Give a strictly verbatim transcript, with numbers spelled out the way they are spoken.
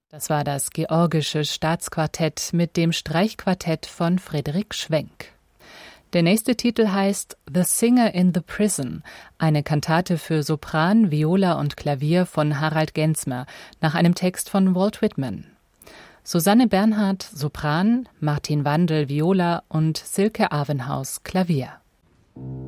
Das war das Georgische Staatsquartett mit dem Streichquartett von Friedrich Schwenk. Der nächste Titel heißt The Singer in the Prison, eine Kantate für Sopran, Viola und Klavier von Harald Gensmer, nach einem Text von Walt Whitman. Susanne Bernhard, Sopran, Martin Wandel, Viola und Silke Avenhaus, Klavier.